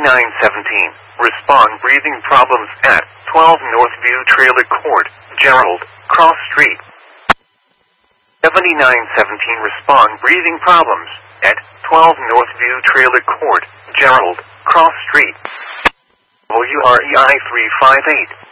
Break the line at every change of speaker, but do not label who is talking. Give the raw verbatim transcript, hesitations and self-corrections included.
seventy-nine seventeen. Respond breathing problems at twelve Northview Trailer Court, Gerald, Cross Street. seventy-nine seventeen. Respond breathing problems at twelve Northview Trailer Court, Gerald, Cross Street. O U R E I three five eight.